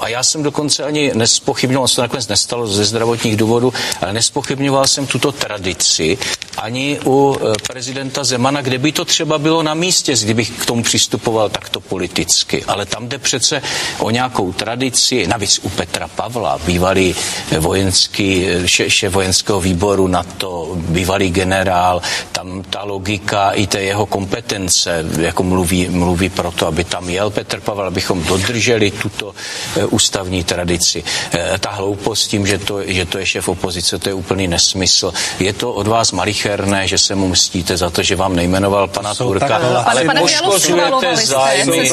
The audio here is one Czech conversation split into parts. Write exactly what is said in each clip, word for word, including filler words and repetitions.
A já jsem dokonce ani nespochybňoval, se to nakonec nestalo ze zdravotních důvodů, ale nespochybňoval jsem tuto tradici ani u prezidenta Zemana, kde by to třeba bylo na místě, kdybych k tomu přistupoval takto politicky. Ale tam jde přece o nějakou tradici, navíc u Petra Pavla, bývalý vojenský, šéf vojenského výboru NATO, bývalý generál, tam ta logika i té jeho kompetence, jako mluví, mluví proto, aby tam jel Petr Pavel, abychom dodrželi tuto ústavní tradici. Ta hloupost tím, že to, že to je šéf opozice, to je úplný nesmysl. Je to od vás malicherné, že se mu mstíte za to, že vám nejmenoval pana Turka, ale poškozujete zájmy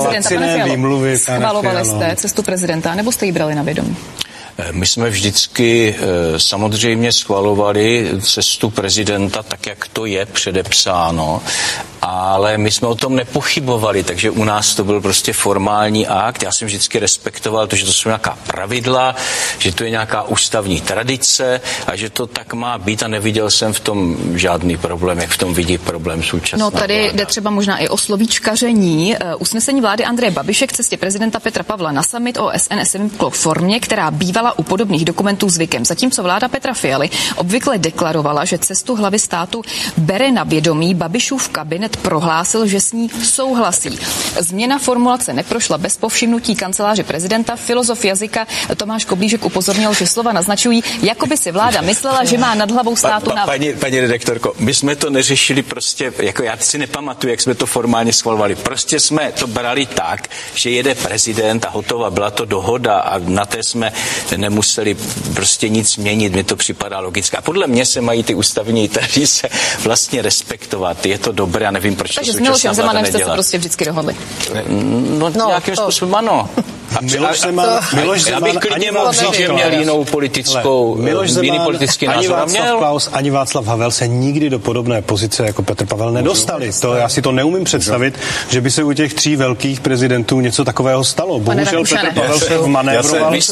Schvalovali jste cestu prezidenta, nebo jste ji brali na vědomí? My jsme vždycky samozřejmě schvalovali cestu prezidenta tak, jak to je předepsáno, ale my jsme o tom nepochybovali, takže u nás to byl prostě formální akt. Já jsem vždycky respektoval to, že to jsou nějaká pravidla, že to je nějaká ústavní tradice a že to tak má být a neviděl jsem v tom žádný problém, jak v tom vidí problém současná No tady vláda. Jde třeba možná i o slovíčkaření. Usnesení vlády Andreje Babiše k cestě prezidenta Petra Pavla na summit O S N se vymklo v formě, která bývala u podobných dokumentů zvykem. Zatímco vláda Petra Fialy obvykle deklarovala, že cestu hlavy státu bere na vědomí, Babišův kabinet prohlásil, že s ní souhlasí. Změna formulace neprošla bez povšimnutí kanceláře prezidenta. Filozof jazyka Tomáš Koblížek upozornil, že slova naznačují, jako by si vláda myslela, že má nad hlavou státu pa, pa, na... Paní, paní redaktorko, my jsme to neřešili prostě, jako já si nepamatuju, jak jsme to formálně schvalovali. Prostě jsme to brali tak, že jede prezident a hotová, byla to dohoda a na té jsme nemuseli prostě nic měnit, mi to připadá logické. A podle mě se mají ty ústavní tradice vlastně respektovat. Je to dobré, a nevím, proč Takže to s Milošem současná vláda Zemanem jste se nedělá. prostě vždycky dohodli. No, no nějakým to... způsobem ano. A Miloš Zeman, Miloš Zeman, já bych klidně mohl říct, že měl jinou politickou, Miloš Zeman, jiný politický ani názor. Václav Měl. Klaus, ani Václav Havel se nikdy do podobné pozice jako Petr Pavel nedostali. To, já si to neumím představit, že by se u těch tří velkých prezidentů něco takového stalo. Bohužel Petr Pavel se vmanévroval do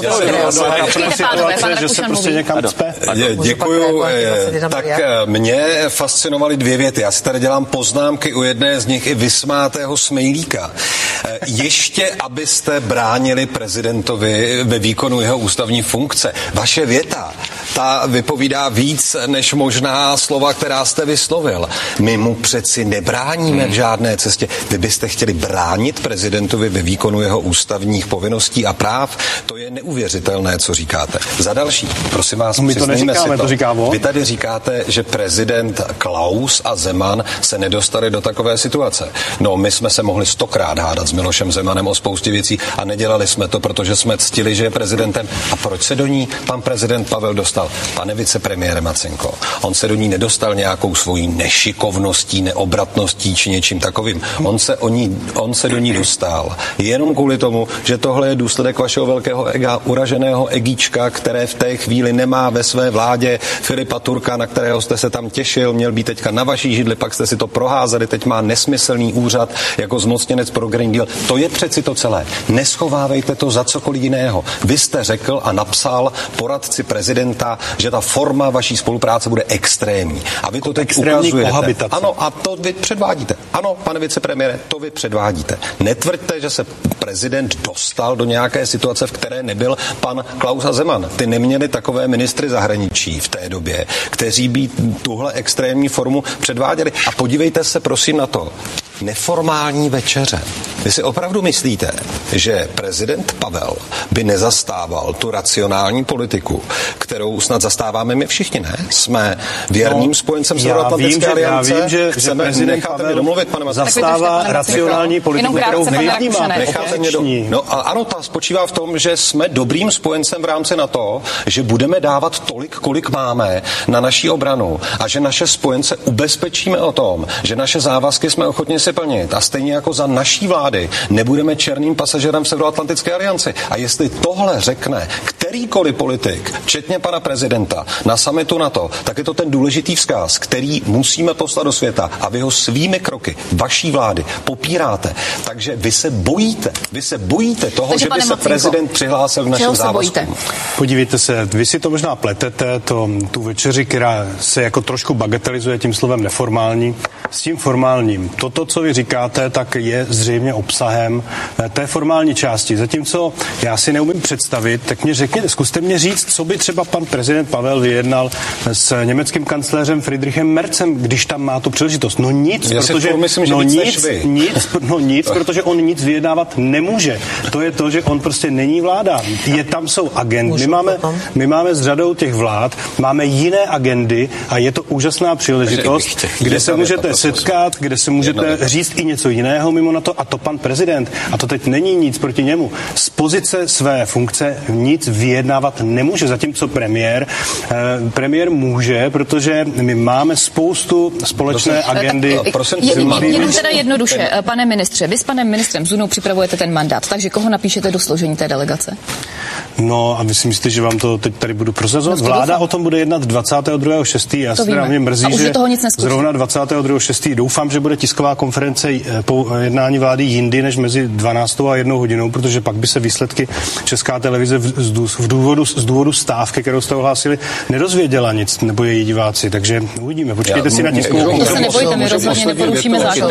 situace, že se prostě někam cpe. Děkuju. Tak mě fascinovaly dvě věty. Já si tady dělám poznámky u jedné z nich i vysmátého smejlíka. Ještě, abyste bránili prezidentovi ve výkonu jeho ústavní funkce. Vaše věta, ta vypovídá víc než možná slova, která jste vyslovil. My mu přeci nebráníme v žádné cestě. Vy byste chtěli bránit prezidentovi ve výkonu jeho ústavních povinností a práv? To je neuvěřitelné, co říkáte. Za další, prosím vás, my to neříkáme, to. to říká on. Vy tady říkáte, že prezident Klaus a Zeman se nedostali do takové situace. No, my jsme se mohli stokrát hádat s Milošem Zemanem o spoustě věcí a nedělali jsme to, protože jsme ctili, že je prezidentem. A proč se do ní pan prezident Pavel dostal? Pane vicepremiére Macinko, on se do ní nedostal nějakou svojí nešikovností, neobratností či něčím takovým. On se, o ní, on se do ní dostal jenom kvůli tomu, že tohle je důsledek vašeho velkého ega, uraženého egíčka, které v té chvíli nemá ve své vládě Filipa Turka, na kterého jste se tam těšil, měl být teďka na vaší židli, pak jste si to proházeli, teď má nesmyslný úřad jako zmocněnec pro Green Deal. To je přeci to celé. Neschovávejte to za cokoliv jiného. Vy jste řekl a napsal poradci prezidenta, že ta forma vaší spolupráce bude extrémní. A vy to teď ukazujete. Kohabitace. Ano, a to vy předvádíte. Ano, pane vicepremiére, to vy předvádíte. Netvrďte, že se prezident dostal do nějaké situace, v které nebyl pan Klaus a Zeman. Ty neměli takové ministry zahraničí v té době, kteří by tuhle extrémní formu předváděli. A podívejte se prosím na to. Neformální večeře. Vy si opravdu myslíte, že prezident Pavel by nezastával tu racionální politiku, kterou snad zastáváme my všichni, ne? Jsme věrným no, spojencem Severoatlantické aliance. Já vím, že, že prezident Pavel domluvit, pane zastává racionální politiku, kterou vy vnímáte. No a ano, ta spočívá v tom, že jsme dobrým spojencem v rámci NATO, že budeme dávat tolik, kolik máme na naší obranu a že naše spojence ubezpečíme o tom, že naše závazky jsme ochotni si plnit. A stejně jako za naší vlády nebudeme černým pasažerem v Severoatlantické alianci. A jestli tohle řekne kterýkoliv politik, včetně pana prezidenta, na summitu NATO, tak je to ten důležitý vzkaz, který musíme poslat do světa a vy ho svými kroky vaší vlády popíráte. Takže vy se bojíte, vy se bojíte toho, Takže, že by se Macinko, prezident přihlásil k našim závazkům. Podívejte se, vy si to možná pletete, to, tu večeři, která se jako trošku bagatelizuje tím slovem neformální, s tím formálním. Toto, co vy říkáte, tak je zřejmě obsahem té formální části. Zatímco já si neumím představit, tak mě řekněte, zkuste mě říct, co by třeba pan prezident Pavel vyjednal s německým kancléřem Friedrichem Merzem, když tam má tu příležitost. No nic, já protože myslím, no nic, nic, no nic, protože on nic vyjednávat nemůže. To je to, že on prostě není vláda. Je tam jsou agendy. My máme, my máme s řadou těch vlád, máme jiné agendy a je to úžasná příležitost, kde se můžete setkat, kde se můžete říct i něco jiného mimo na to, a to pan prezident, a to teď není nic proti němu, z pozice své funkce nic vyjednávat nemůže, zatímco premiér eh, premiér může, protože my máme spoustu společné prosím, agendy. Tak, prosím, je, je, jenom teda jednoduše, pane ministře, vy s panem ministrem Zunou připravujete ten mandát, takže koho napíšete do složení té delegace? No a vy si myslíte, že vám to teď tady budu prozrazovat? No, Vláda o tom bude jednat dvacátého druhého šestého Já se mě mrzí, že zrovna dvacátého druhého šestého Doufám, že bude tisková konference po jednání vlády jindy než mezi dvanáctou a jednou hodinou, protože pak by se výsledky Česká televize v důvodu, z důvodu stávky, kterou jste ohlásili, nedozvěděla nic, nebo její diváci. Takže uvidíme. Počkejte já, si na tiskovou konferenci. To se nebojte, my rozhodně neporušíme zákon.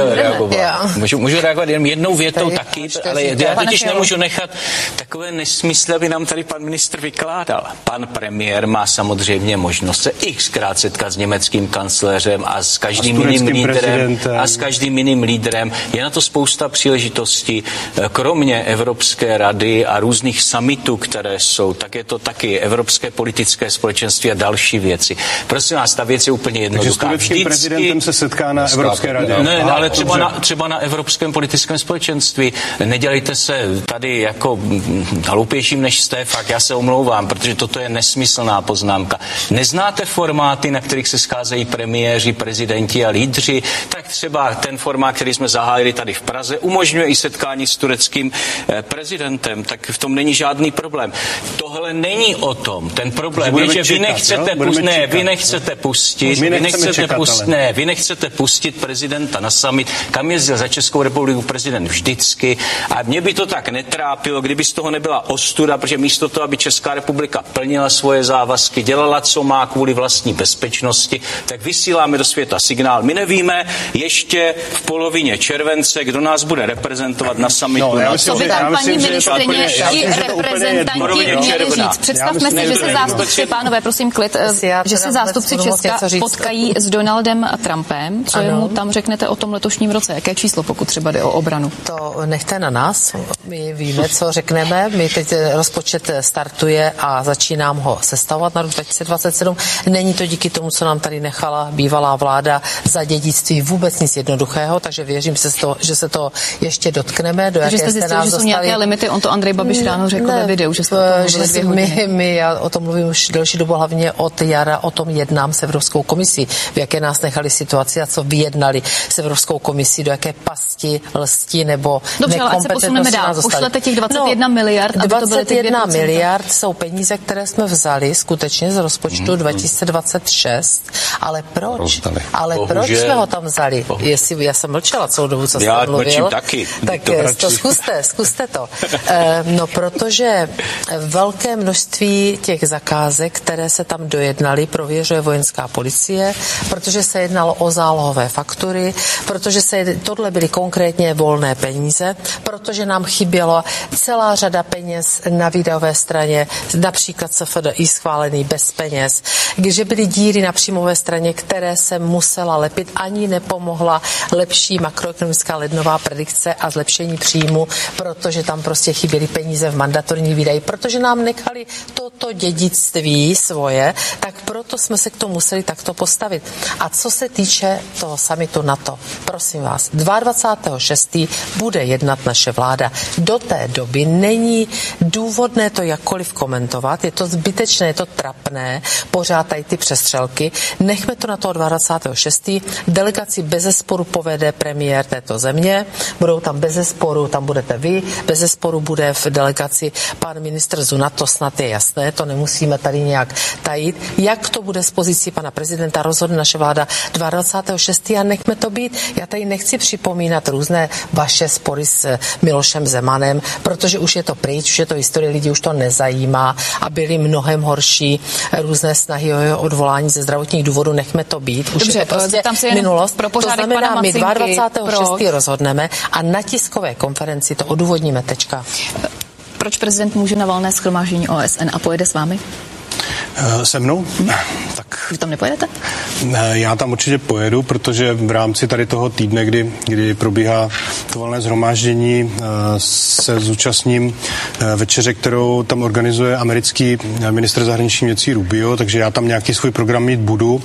Můžu, můžu reagovat jenom jednou větou taky, ale já totiž nemůžu nechat takové nesmysly, aby nám tady pan ministr vykládal. Pan premiér má samozřejmě možnost se xkrát setkat s německým kancléřem a s každým a jiným lídrem a s každým jiným lídrem. Je na to spousta příležitostí. Kromě Evropské rady a různých summitů, které jsou, tak je to taky Evropské politické společenství a další věci. Prosím vás, ta věc je úplně jednoduchá. Takže s tureckým prezidentem se setká na Evropské radě. Ne, Aha, ale třeba na, třeba na Evropském politickém společenství. Nedělejte se tady jako hloupějším než jste, fakt já se omlouvám, protože toto je nesmyslná poznámka. Neznáte formáty, na kterých se scházejí premiéři, prezidenti a lídři, tak třeba ten formát, který jsme zahájili tady v Praze, umožňuje i setkání s tureckým eh, prezidentem, tak v tom není žádný problém. Tohle není o tom. Ten problém je, že vy nechcete, pust, ne, vy nechcete pustit, vy nechcete čekat, pustit, ne, vy nechcete pustit prezidenta na summit, kam jezdil za Českou republiku prezident vždycky, a mě by to tak netrápilo, kdyby z toho nebyla ostuda, protože místo toho, aby Česká republika plnila svoje závazky, dělala, co má kvůli vlastní bezpečnosti, tak vysíláme do světa signál. My nevíme ještě v polovině července, kdo nás bude reprezentovat na summitu. No, já myslím, to by tam paní ministryně i reprezentanti měli říct. Představme si, že se zástupci, pánové, prosím klid, že se zástupci Česka potkají s Donaldem Trumpem. Co jemu tam řeknete o tom letošním roce? Jaké číslo, pokud třeba jde o obranu? To nechte na nás. My víme, co řekneme. My teď rozpočet startuje a začínám ho sestavovat na rok dva tisíce dvacet sedm. Není to díky tomu, co nám tady nechala bývalá vláda za dědictví, vůbec nic jednoduchého, takže věřím, že se to ještě dotkneme. Do takže jste zjistili, že jsou nějaké limity? On to Andrej Babiš ráno řekl ne, ve videu, že jste že si my, my, já o tom mluvím už delší dobu, hlavně od jara o tom jednám s Evropskou komisí, v jaké nás nechali situaci a co vyjednali s Evropskou komisí, do jaké pasti, lsti nebo dobře, ale ať se posuneme dál. Pošlete těch dvacet jedna no, miliard, aby to byly ty dvě procenta. dvacet jedna miliard jsou peníze, které jsme vzali skutečně z rozpočtu hmm. dva tisíce dvacet šest, ale proč? Rozdali. Ale Bohužel. proč jsme ho tam vzali? Jestli, já jsem mlčela celou dobu, co já jste mluvil. Taky. Tak to, to zkuste, zkuste to. E, no, protože velké množství těch zakázek, které se tam dojednaly, prověřuje vojenská policie, protože se jednalo o zálohové faktury, protože se tohle byly konkrétně volné peníze, protože nám chyběla celá řada peněz na výdajové straně, například C F D I schválený bez peněz, že byly díry na příjmové straně, které se musela lepit, ani nepomohla lepší makroekonomická lednová predikce a zlepšení příjmu, protože tam prostě chyběly peníze v mandatorní výdaji, protože nám nechali toto dědictví svoje, tak proto jsme se k tomu museli takto postavit. A co se týče toho summitu NATO, prosím vás, dvacátého druhého šestého bude jednat naše vláda. Do té doby není důvodné to jakkoliv komentovat, je to zbytečné, je to trapné, pořád tady ty přestřelky. Nechme to na toho dvacátého druhého šestého Delegaci bezesporu povede premiér této země, budou tam bezesporu, tam budete vy, bezesporu bude v delegaci pan ministr Zuna, to snad je jasné, to nemusíme tady nějak tajit. Jak to bude z pozicí pana prezidenta, rozhodne naše vláda dvacátého druhého šestého a nechme to být. Já tady nechci připomínat různé vaše spory s Milošem Zemanem, protože už je to pryč, už je to historie, lidi už to nezajímá a byly mnohem horší různé snahy o jeho odvolání ze zdravotních důvodů, nechme to být. Už Dobře, je to prostě se minulost. Pro to znamená, my dvacátého šestého Pro... rozhodneme a na tiskové konferenci to odůvodníme, tečka. Proč prezident může na valné shromáždění O S N a pojede s vámi? Se mnou? Hmm. Tak. Vy tam nepojedete? Já tam určitě pojedu, protože v rámci tady toho týdne, kdy, kdy probíhá to valné shromáždění, se zúčastním večeře, kterou tam organizuje americký ministr zahraničních věcí Rubio, takže já tam nějaký svůj program mít budu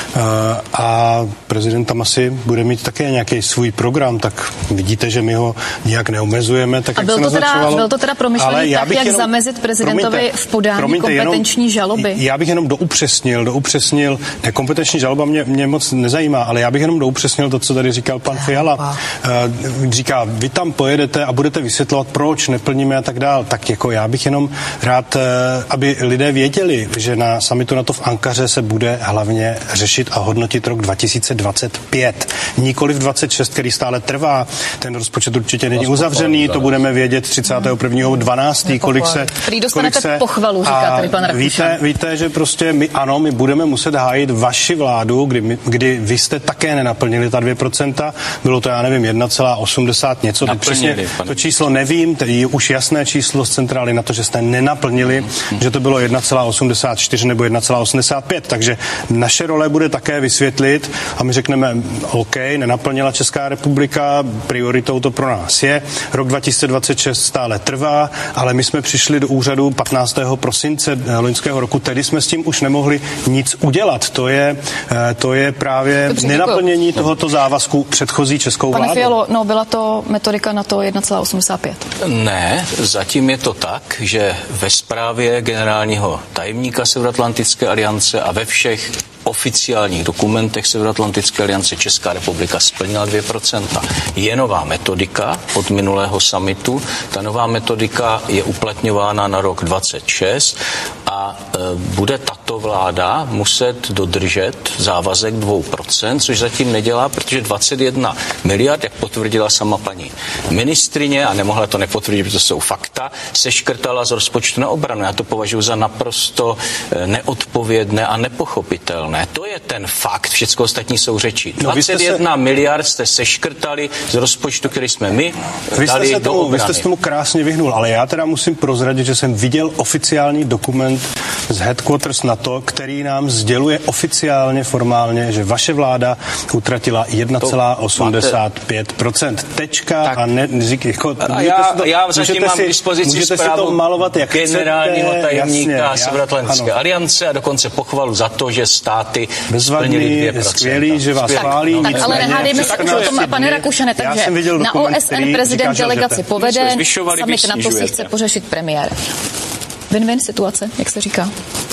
a prezident tam asi bude mít také nějaký svůj program, tak vidíte, že my ho nijak neomezujeme. Tak a byl, to teda, byl to teda promyšlený tak, jak jenom, zamezit prezidentovi promiňte, v podání promiňte, kompetenční jenom, žaloby? Já bych jenom doupřesnil, doupřesnil, kompetenční žaloba mě, mě moc nezajímá, ale já bych jenom doupřesnil to, co tady říkal pan Fiala. Uh, říká, vy tam pojedete a budete vysvětlovat, proč neplníme a tak dál. Tak jako já bych jenom rád, uh, aby lidé věděli, že na summitu NATO v Ankaře se bude hlavně řešit a hodnotit rok dva tisíce dvacet pět. Nikoli v dvacet šest, který stále trvá. Ten rozpočet určitě není uzavřený, to budeme vědět třicátého prvního dvanáctého kolik se... Prý dostanete se, pochvalu, říká tady pan Rakušan. Víte, víte, že prostě my, ano, my budeme muset hájit vaši vládu, kdy, my, kdy vy jste také nenaplnili ta dvě procenta, bylo to, já nevím, jedna celá osmdesát něco, přesně to číslo nevím, to je už jasné číslo z centrály na to, že jste nenaplnili, hmm. že to bylo jedna celá osmdesát čtyři nebo jedna celá osmdesát pět, takže naše role bude také vysvětlit a my řekneme, OK, nenaplnila Česká republika, prioritou to pro nás je, rok dva tisíce dvacet šest stále trvá, ale my jsme přišli do úřadu patnáctého prosince loňského roku, tedy jsme s tím už nemohli nic udělat. To je, to je právě Dobře, nenaplnění děkuji. tohoto závazku předchozí českou vládou. Pane Fialo, no byla to metodika na to jedna celá osmdesát pět? Ne, zatím je to tak, že ve zprávě generálního tajemníka Severoatlantické aliance a ve všech oficiálních dokumentech Severoatlantické aliance Česká republika splnila dvě procenta. Je nová metodika od minulého summitu. Ta nová metodika je uplatňována na rok dvacet šest a e, bude tato vláda muset dodržet závazek dvě procenta, což zatím nedělá, protože dvacet jedna miliard, jak potvrdila sama paní ministrině, a nemohla to nepotvrdit, protože to jsou fakta, seškrtala z rozpočtu na obranu. Já to považuji za naprosto neodpovědné a nepochopitelné. To je ten fakt, všechno ostatní jsou řeči. No, dvacet jedna se... miliard jste seškrtali z rozpočtu, který jsme my vy dali jste se do tomu, obrany. Vy jste se tomu krásně vyhnul, ale já teda musím prozradit, že jsem viděl oficiální dokument z headquarters NATO, který nám sděluje oficiálně, formálně, že vaše vláda utratila jedna celá osmdesát pět procenta. Tečka tak. a ne, řík, jako, a já, to, já zatím mám k dispozici zprávu malovat, jak generálního tajemníka Severoatlantické aliance a dokonce pochvalu za to, že státy splnili dvě procenta. Skvělý, že vás chválí. Tak, tak ale nehádejme se už o tom, pane Rakušane, takže na O S N prezident delegaci povede, summit na to si chce pořešit premiér. Win-win situace, jak se říká.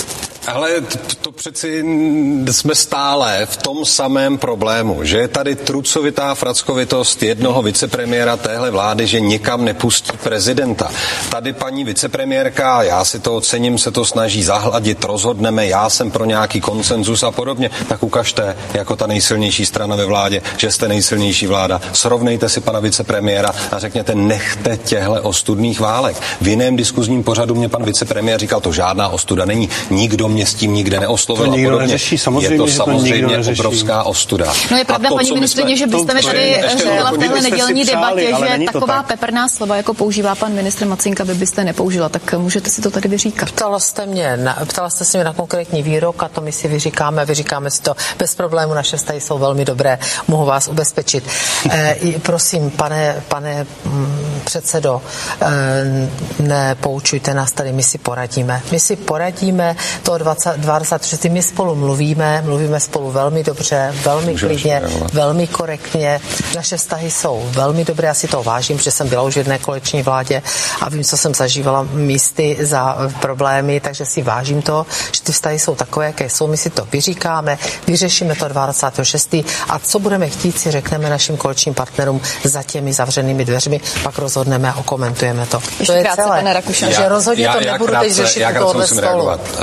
Ale to, to přeci jsme stále v tom samém problému, že je tady trucovitá frackovitost jednoho vicepremiéra téhle vlády, že nikam nepustí prezidenta. Tady paní vicepremiérka, já si to ocením, se to snaží zahladit, rozhodneme, já jsem pro nějaký konsenzus a podobně, tak ukažte jako ta nejsilnější strana ve vládě, že jste nejsilnější vláda. Srovnejte si pana vicepremiéra a řekněte, nechte těhle ostudných válek. V jiném diskuzním pořadu mě pan vicepremiér říkal, to žádná ostuda není, nikdo mě s tím nikde neoslovil a podobně. Neřeší, samozřejmě, je to samozřejmě to obrovská ostuda. No je pravda, to, paní ministryně, že byste mi tady řekla v téhle nedělní debatě, že taková peprná slova, jako používá pan ministr Macinka, vy byste nepoužila, tak můžete si to tady vyříkat. Ptala jste mě, na, ptala jste se mě na konkrétní výrok a to my si vyříkáme, vyříkáme si to bez problému, naše vztahy jsou velmi dobré, mohu vás ubezpečit. E, prosím, pane, pane m, předsedo, e, nepoučujte nás tady, my si poradíme. My si poradíme, to dvacet šest my spolu mluvíme, mluvíme spolu velmi dobře, velmi Můžeš klidně, velmi korektně. Naše vztahy jsou velmi dobré, já si to vážím, protože jsem byla už v jedné koaliční vládě a vím, co jsem zažívala místy za problémy, takže si vážím to, že ty vztahy jsou takové, jaké jsou, my si to vyříkáme, vyřešíme to dvacátého šestého a co budeme chtít, si řekneme našim koaličním partnerům za těmi zavřenými dveřmi, pak rozhodneme a okomentujeme to. Ještě to je krátce, celé. Pane Rakušan. Takže rozhodně já, to nebudu krátce, teď řešit u tohohle stolu. Myslím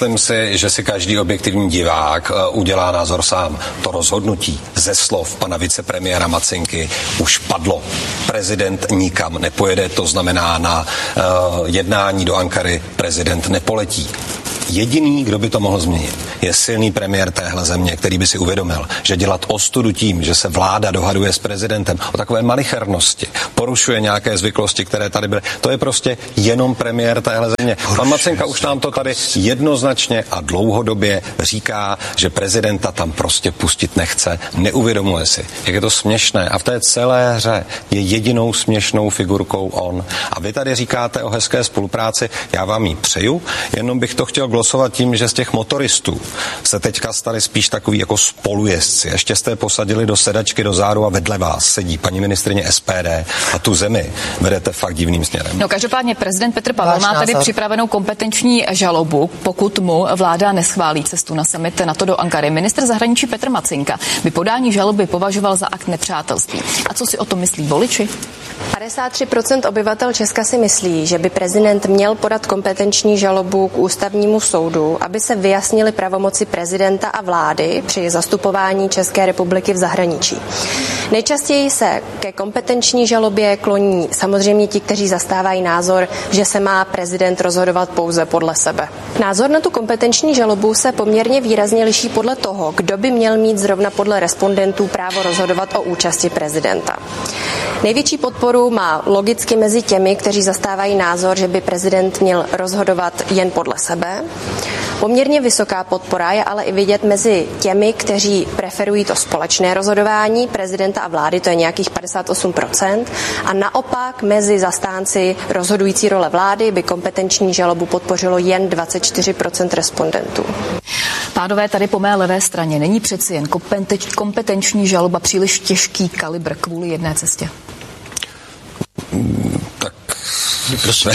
Myslím si, že si každý objektivní divák udělá názor sám. To rozhodnutí ze slov pana vicepremiéra Macinky už padlo. Prezident nikam nepojede, to znamená na uh, jednání do Ankary prezident nepoletí. Jediný, kdo by to mohl změnit, je silný premiér téhle země, který by si uvědomil, že dělat ostudu tím, že se vláda dohaduje s prezidentem o takové malichernosti, porušuje nějaké zvyklosti, které tady byly, to je prostě jenom premiér téhle země. Pan Macinka už nám to tady jednoznačně a dlouhodobě říká, že prezidenta tam prostě pustit nechce, neuvědomuje si, jak je to směšné a v té celé hře je jedinou směšnou figurkou on. A vy tady říkáte o hezké spolupráci, já vám ji přeju, jenom bych to chtěl glosovat tím, že z těch motoristů se teďka stali spíš takový jako spolujezdci. Ještě jste posadili do sedačky do zádu a vedle vás sedí paní ministryně S P D a tu zemi vedete fakt divným směrem. No každopádně prezident Petr Pavel má tady připravenou kompetenční žalobu, pokud mu vláda neschválí cestu na summit NATO do Ankary. Ministr zahraničí Petr Macinka by podání žaloby považoval za akt nepřátelství. A co si o tom myslí voliči? padesát tři procent obyvatel Česka si myslí, že by prezident měl podat kompetenční žalobu k ústavnímu soudu, aby se vyjasnily pravomoci prezidenta a vlády při zastupování České republiky v zahraničí. Nejčastěji se ke kompetenční žalobě kloní samozřejmě ti, kteří zastávají názor, že se má prezident rozhodovat pouze podle sebe. Názor na tu kompetenční žalobu se poměrně výrazně liší podle toho, kdo by měl mít zrovna podle respondentů právo rozhodovat o účasti prezidenta. Největší podporu má logicky mezi těmi, kteří zastávají názor, že by prezident měl rozhodovat jen podle sebe. Poměrně vysoká podpora je ale i vidět mezi těmi, kteří preferují to společné rozhodování prezidenta a vlády, to je nějakých padesát osm procent, a naopak mezi zastánci rozhodující role vlády by kompetenční žalobu podpořilo jen dvacet čtyři procent respondentů. Pánové, tady po mé levé straně není přeci jen kompetenční žaloba příliš těžký kalibr kvůli jedné cestě? Tak prosím.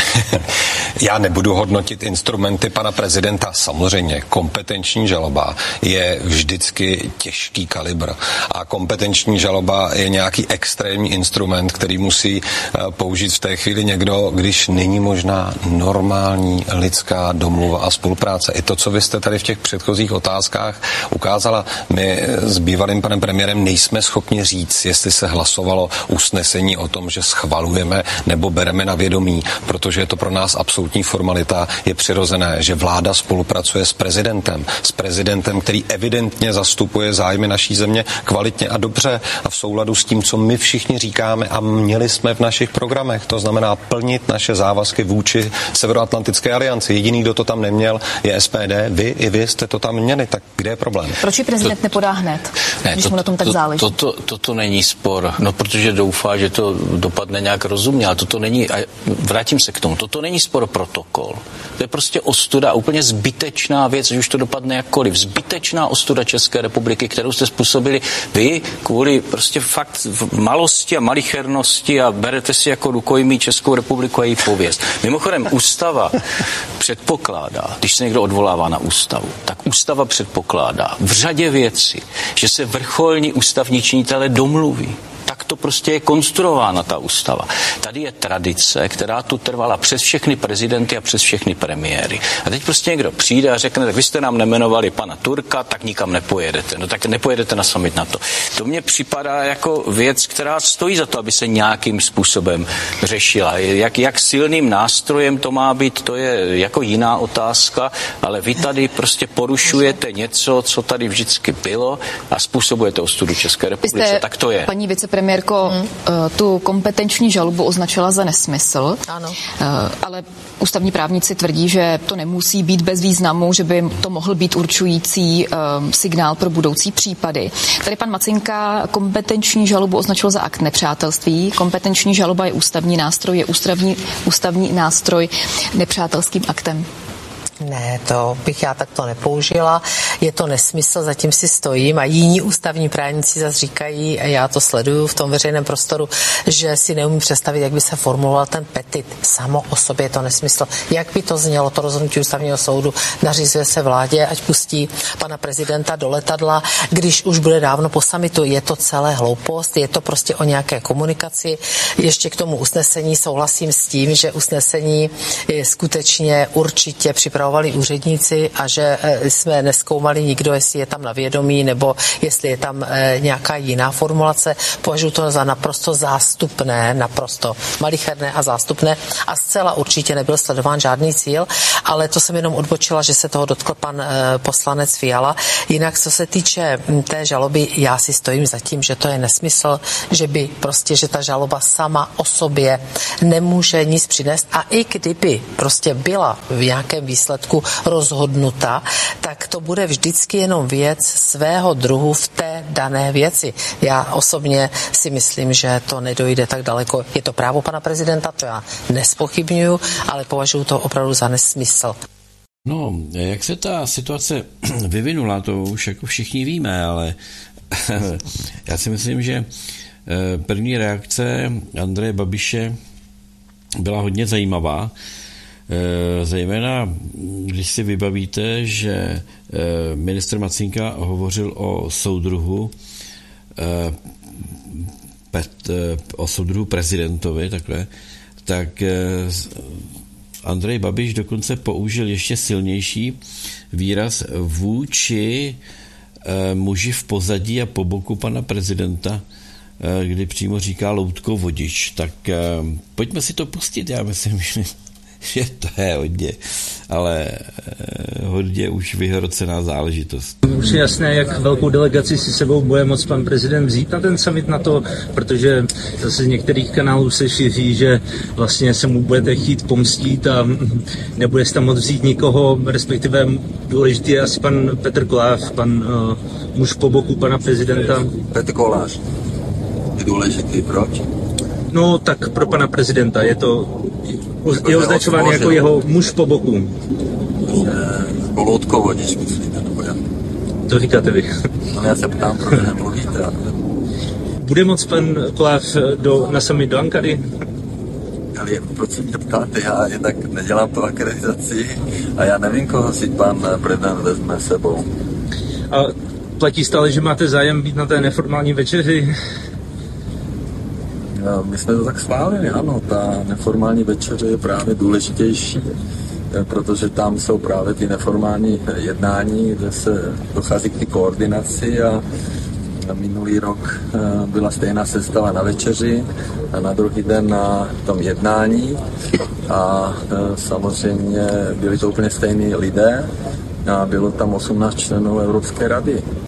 Já nebudu hodnotit instrumenty pana prezidenta. Samozřejmě kompetenční žaloba je vždycky těžký kalibr. A kompetenční žaloba je nějaký extrémní instrument, který musí použít v té chvíli někdo, když není možná normální lidská domluva a spolupráce. I to, co vy jste tady v těch předchozích otázkách ukázala, my s bývalým panem premiérem nejsme schopni říct, jestli se hlasovalo usnesení o tom, že schvalujeme nebo bereme na vědomí, protože je to pro nás absolutní formalita. Je přirozené, že vláda spolupracuje s prezidentem. S prezidentem, který evidentně zastupuje zájmy naší země kvalitně a dobře a v souladu s tím, co my všichni říkáme a měli jsme v našich programech. To znamená plnit naše závazky vůči Severoatlantické alianci. Jediný, kdo to tam neměl, je S P D. Vy i vy jste to tam měli. Tak kde je problém? Proč prezident to, nepodá hned, ne, když to, mu na tom tak to, záleží? Toto to, to, to není spor. No, protože doufá, že to dopadne nějak rozumně, ale toto není, a vrátím se k tomu, toto není spor protokol. To je prostě ostuda, úplně zbytečná věc, že už to dopadne jakkoliv. Zbytečná ostuda České republiky, kterou jste způsobili vy kvůli prostě fakt malosti a malichernosti a berete si jako rukojmí Českou republiku a její pověst. Mimochodem, ústava předpokládá, když se někdo odvolává na ústavu, tak ústava předpokládá v řadě věcí, že se vrcholní ústavní činitelé domluví. Tak to prostě je konstruována ta ústava. Tady je tradice, která tu trvala přes všechny prezidenty a přes všechny premiéry. A teď prostě někdo přijde a řekne, tak vy jste nám nemenovali pana Turka, tak nikam nepojedete. No tak nepojedete na summit NATO. To mně připadá jako věc, která stojí za to, aby se nějakým způsobem řešila. Jak, jak silným nástrojem to má být, to je jako jiná otázka, ale vy tady prostě porušujete něco, co tady vždycky bylo a způsobujete ostudu České republice. Jste, tak to je. Paní vicepremiérko, hmm. tu kompetenční žalobu označila za nesmysl, ano. Ale ústavní právníci tvrdí, že to nemusí být bez významu, že by to mohl být určující signál pro budoucí případy. Tady pan Macinka kompetenční žalobu označil za akt nepřátelství. Kompetenční žaloba je ústavní nástroj, je ústavní, ústavní nástroj nepřátelským aktem. Ne, to bych já takto nepoužila. je to nesmysl, zatím si stojím a jiní ústavní právníci zase říkají, a já to sleduju v tom veřejném prostoru, že si neumím představit, jak by se formuloval ten petit. Samo o sobě je to nesmysl. Jak by to znělo, to rozhodnutí ústavního soudu, nařizuje se vládě, ať pustí pana prezidenta do letadla, když už bude dávno po summitu. Je to celé hloupost, je to prostě o nějaké komunikaci. Ještě k tomu usnesení souhlasím s tím, že usnesení skutečně určitě připravovali úředníci a že jsme nezkoumali nikdo, jestli je tam na vědomí nebo jestli je tam nějaká jiná formulace. Považuji to za naprosto zástupné, naprosto malicherné a zástupné a zcela určitě nebyl sledován žádný cíl, ale to jsem jenom odbočila, že se toho dotkl pan poslanec Fiala. Jinak, co se týče té žaloby, já si stojím za tím, že to je nesmysl, že by prostě, že ta žaloba sama o sobě nemůže nic přinést a i kdyby prostě byla v nějakém výsledku rozhodnuta, tak to bude vždycky jenom věc svého druhu v té dané věci. Já osobně si myslím, že to nedojde tak daleko. Je to právo pana prezidenta, to já nespochybňuju, ale považuji to opravdu za nesmysl. No, jak se ta situace vyvinula, to už jako všichni víme, ale já si myslím, že první reakce Andreje Babiše byla hodně zajímavá, zejména když si vybavíte, že ministr Macínka hovořil o soudruhu o soudruhu prezidentovi, takhle, tak Andrej Babiš dokonce použil ještě silnější výraz vůči muži v pozadí a po boku pana prezidenta, kdy přímo říká loutko vodič. Tak pojďme si to pustit, já myslím, že že to je hodně, ale hodně už vyhrocená záležitost. Už je jasné, jak velkou delegaci si sebou bude moc pan prezident vzít na ten summit na to, protože zase z některých kanálů se šíří, že vlastně se mu budete chtít pomstít a nebude se tam moc vzít nikoho, respektive důležitý je asi pan Petr Kolář, pan uh, muž po boku pana prezidenta. Petr Kolář je důležitý, proč? No tak pro pana prezidenta je to je označován jako jeho muž po boku. Jako loutkovodič, myslíte, nebo jak? To říkáte vy. No já se ptám, proč nemluvíte. Bude moc pan Kolář do, na summit do Ankary? Ale proč se mě ptáte, já jednak nedělám tu akreditaci a já nevím, koho si pan prezident vezme sebou. A platí stále, že máte zájem být na té neformální večeři? My jsme to tak schválili, ano, ta neformální večeře je právě důležitější, protože tam jsou právě ty neformální jednání, kde se dochází k ty koordinaci a minulý rok byla stejná sestava na večeři a na druhý den na tom jednání a samozřejmě byli to úplně stejní lidé a bylo tam osmnáct členů Evropské rady.